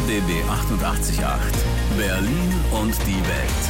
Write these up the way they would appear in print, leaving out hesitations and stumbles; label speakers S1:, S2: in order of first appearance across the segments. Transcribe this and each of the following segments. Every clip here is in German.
S1: RBB 88.8. Berlin und die Welt.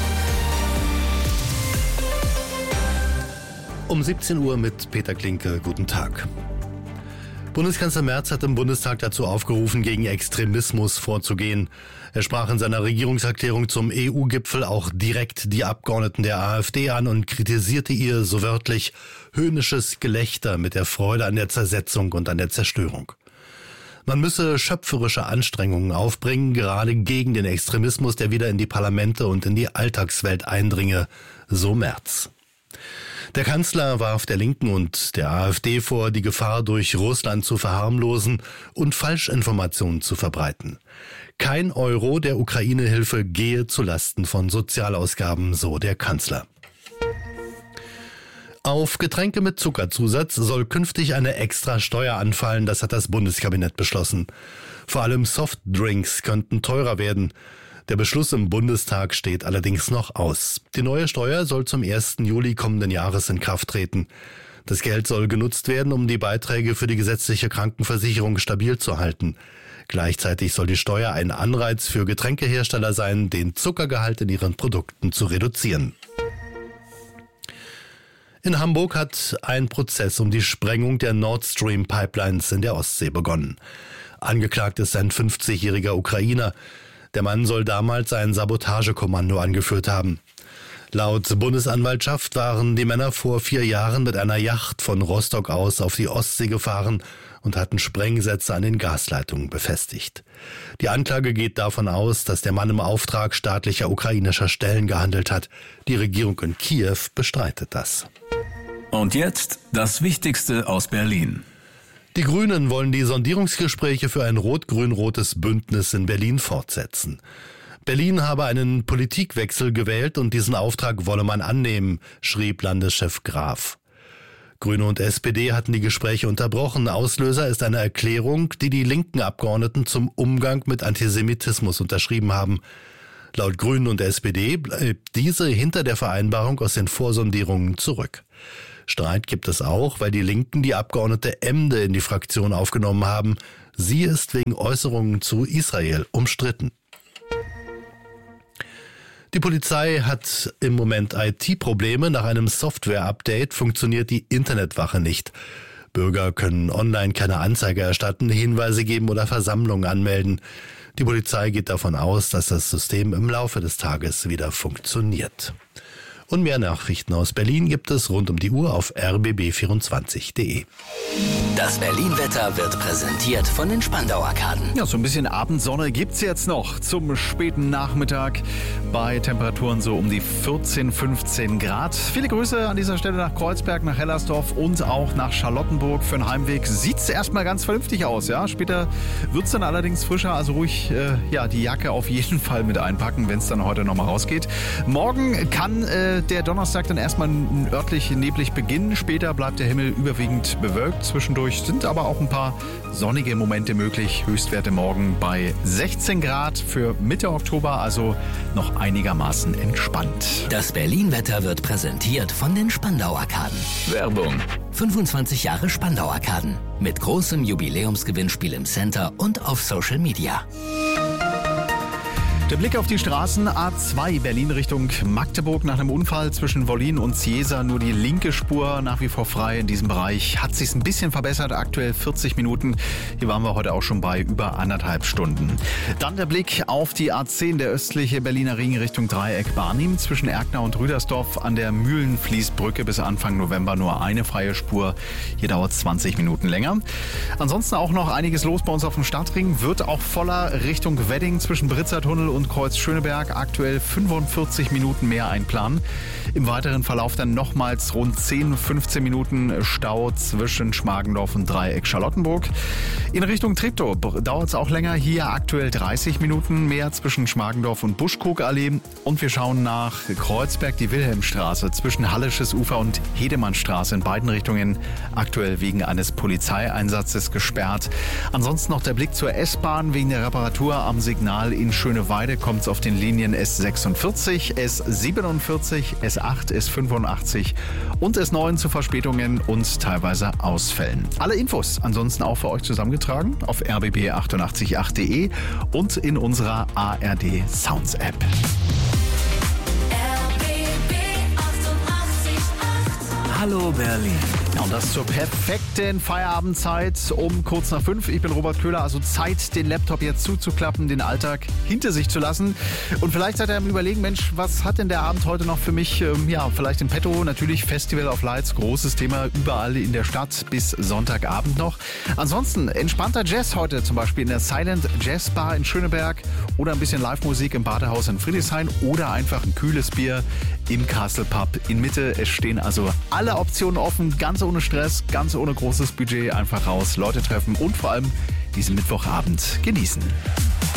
S2: Um 17 Uhr mit Peter Klinke. Guten Tag. Bundeskanzler Merz hat im Bundestag dazu aufgerufen, gegen Extremismus vorzugehen. Er sprach in seiner Regierungserklärung zum EU-Gipfel auch direkt die Abgeordneten der AfD an und kritisierte ihr, so wörtlich, höhnisches Gelächter mit der Freude an der Zersetzung und an der Zerstörung. Man müsse schöpferische Anstrengungen aufbringen, gerade gegen den Extremismus, der wieder in die Parlamente und in die Alltagswelt eindringe, so Merz. Der Kanzler warf der Linken und der AfD vor, die Gefahr durch Russland zu verharmlosen und Falschinformationen zu verbreiten. Kein Euro der Ukraine-Hilfe gehe zulasten von Sozialausgaben, so der Kanzler. Auf Getränke mit Zuckerzusatz soll künftig eine extra Steuer anfallen, das hat das Bundeskabinett beschlossen. Vor allem Softdrinks könnten teurer werden. Der Beschluss im Bundestag steht allerdings noch aus. Die neue Steuer soll zum 1. Juli kommenden Jahres in Kraft treten. Das Geld soll genutzt werden, um die Beiträge für die gesetzliche Krankenversicherung stabil zu halten. Gleichzeitig soll die Steuer ein Anreiz für Getränkehersteller sein, den Zuckergehalt in ihren Produkten zu reduzieren. In Hamburg hat ein Prozess um die Sprengung der Nord Stream Pipelines in der Ostsee begonnen. Angeklagt ist ein 50-jähriger Ukrainer. Der Mann soll damals ein Sabotagekommando angeführt haben. Laut Bundesanwaltschaft waren die Männer vor 4 Jahren mit einer Yacht von Rostock aus auf die Ostsee gefahren und hatten Sprengsätze an den Gasleitungen befestigt. Die Anklage geht davon aus, dass der Mann im Auftrag staatlicher ukrainischer Stellen gehandelt hat. Die Regierung in Kiew bestreitet das.
S1: Und jetzt das Wichtigste aus Berlin.
S2: Die Grünen wollen die Sondierungsgespräche für ein rot-grün-rotes Bündnis in Berlin fortsetzen. Berlin habe einen Politikwechsel gewählt und diesen Auftrag wolle man annehmen, schrieb Landeschef Graf. Grüne und SPD hatten die Gespräche unterbrochen. Auslöser ist eine Erklärung, die die linken Abgeordneten zum Umgang mit Antisemitismus unterschrieben haben. Laut Grünen und SPD bleibt diese hinter der Vereinbarung aus den Vorsondierungen zurück. Streit gibt es auch, weil die Linken die Abgeordnete Emde in die Fraktion aufgenommen haben. Sie ist wegen Äußerungen zu Israel umstritten. Die Polizei hat im Moment IT-Probleme. Nach einem Software-Update funktioniert die Internetwache nicht. Bürger können online keine Anzeige erstatten, Hinweise geben oder Versammlungen anmelden. Die Polizei geht davon aus, dass das System im Laufe des Tages wieder funktioniert. Und mehr Nachrichten aus Berlin gibt es rund um die Uhr auf rbb24.de.
S3: Das Berlin-Wetter wird präsentiert von den Spandau-Arkaden.
S4: Ja, so ein bisschen Abendsonne gibt's jetzt noch zum späten Nachmittag bei Temperaturen so um die 14, 15 Grad. Viele Grüße an dieser Stelle nach Kreuzberg, nach Hellersdorf und auch nach Charlottenburg. Für den Heimweg sieht's erstmal ganz vernünftig aus. Ja, später wird's dann allerdings frischer, also ruhig die Jacke auf jeden Fall mit einpacken, wenn es dann heute nochmal rausgeht. Morgen kann der Donnerstag dann erstmal örtlich neblig beginnen. Später bleibt der Himmel überwiegend bewölkt. Zwischendurch sind aber auch ein paar sonnige Momente möglich. Höchstwerte morgen bei 16 Grad für Mitte Oktober, also noch einigermaßen entspannt.
S3: Das Berlin-Wetter wird präsentiert von den Spandau-Arkaden.
S1: Werbung.
S3: 25 Jahre Spandau-Arkaden. Mit großem Jubiläumsgewinnspiel im Center und auf Social Media.
S4: Der Blick auf die Straßen A2 Berlin Richtung Magdeburg. Nach einem Unfall zwischen Wollin und Ciesa nur die linke Spur nach wie vor frei in diesem Bereich. Hat sich ein bisschen verbessert, aktuell 40 Minuten. Hier waren wir heute auch schon bei über 1,5 Stunden. Dann der Blick auf die A10, der östliche Berliner Ring Richtung Dreieck Barnim. Zwischen Erkner und Rüdersdorf an der Mühlenfließbrücke bis Anfang November nur eine freie Spur. Hier dauert es 20 Minuten länger. Ansonsten auch noch einiges los bei uns auf dem Stadtring. Wird auch voller Richtung Wedding zwischen Britzertunnel und Kreuz-Schöneberg, aktuell 45 Minuten mehr einplanen. Im weiteren Verlauf dann nochmals rund 10, 15 Minuten Stau zwischen Schmargendorf und Dreieck Charlottenburg. In Richtung Treptow dauert es auch länger. Hier aktuell 30 Minuten mehr zwischen Schmargendorf und Buschkogallee. Und wir schauen nach Kreuzberg, die Wilhelmstraße zwischen Hallisches Ufer und Hedemannstraße in beiden Richtungen aktuell wegen eines Polizeieinsatzes gesperrt. Ansonsten noch der Blick zur S-Bahn wegen der Reparatur am Signal in Schöneweide. Beide kommt es auf den Linien S46, S47, S8, S85 und S9 zu Verspätungen und teilweise Ausfällen. Alle Infos ansonsten auch für euch zusammengetragen auf rbb888.de und in unserer ARD Sounds App.
S1: Hallo Berlin.
S4: Ja, und das zur perfekten Feierabendzeit um kurz nach 5. Ich bin Robert Köhler, also Zeit, den Laptop jetzt zuzuklappen, den Alltag hinter sich zu lassen. Und vielleicht seid ihr am Überlegen, Mensch, was hat denn der Abend heute noch für mich? Vielleicht im Petto, natürlich Festival of Lights, großes Thema überall in der Stadt bis Sonntagabend noch. Ansonsten entspannter Jazz heute zum Beispiel in der Silent Jazz Bar in Schöneberg oder ein bisschen Live-Musik im Badehaus in Friedrichshain oder einfach ein kühles Bier im Castle Pub in Mitte. Es stehen also alle Optionen offen, ganz ohne Stress, ganz ohne großes Budget, einfach raus, Leute treffen und vor allem diesen Mittwochabend genießen.